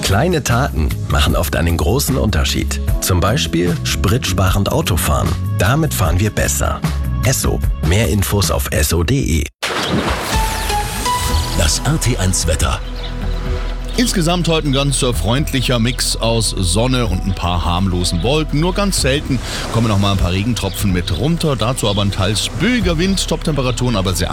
Kleine Taten machen oft einen großen Unterschied. Zum Beispiel spritsparend Autofahren. Damit fahren wir besser. Esso. Mehr Infos auf esso.de. Das RT1 Wetter. Insgesamt heute ein ganz freundlicher Mix aus Sonne und ein paar harmlosen Wolken. Nur ganz selten kommen noch mal ein paar Regentropfen mit runter. Dazu aber ein teils böiger Wind, Top-Temperaturen aber sehr